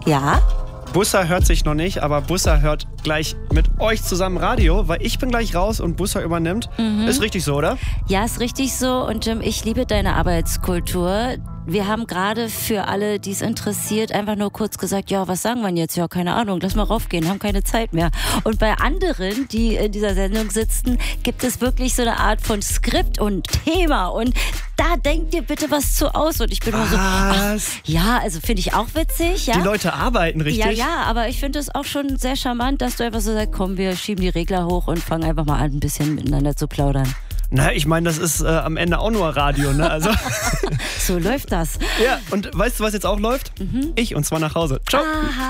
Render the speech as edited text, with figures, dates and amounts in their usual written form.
Ja? Busser hört sich noch nicht, aber Busser hört gleich mit euch zusammen Radio, weil ich bin gleich raus und Busser übernimmt. Ist richtig so, oder? Ja, ist richtig so. Und Jim, ich liebe deine Arbeitskultur. Wir haben gerade für alle, die es interessiert, einfach nur kurz gesagt, ja, was sagen wir jetzt? Ja, keine Ahnung, lass mal raufgehen, haben keine Zeit mehr. Und bei anderen, die in dieser Sendung sitzen, gibt es wirklich so eine Art von Skript und Thema. Und da denkt dir bitte was zu aus. Und ich bin nur so, ach, ja, also finde ich auch witzig. Ja? Die Leute arbeiten richtig. Ja, aber ich finde es auch schon sehr charmant, dass du einfach so sagst, komm, wir schieben die Regler hoch und fangen einfach mal an, ein bisschen miteinander zu plaudern. Na, ich meine, das ist am Ende auch nur Radio, ne? Also So läuft das. ja, und weißt du, was jetzt auch läuft? Ich, und zwar nach Hause. Ciao. Aha.